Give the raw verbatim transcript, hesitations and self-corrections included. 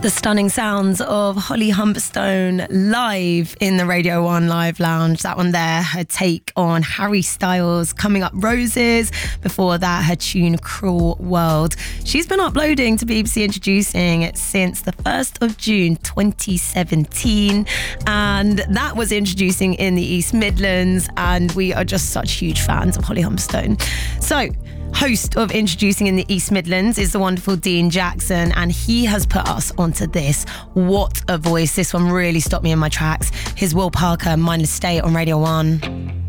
The stunning sounds of Holly Humberstone live in the Radio one Live Lounge. That one there, her take on Harry Styles' Coming Up Roses. Before that, her tune Cruel World. She's been uploading to B B C Introducing since the first of June twenty seventeen. And that was Introducing in the East Midlands. And we are just such huge fans of Holly Humberstone. So, host of Introducing in the East Midlands is the wonderful Dean Jackson, and he has put us onto this. What a voice. This one really stopped me in my tracks. His Will Parker, Mindless State on Radio one.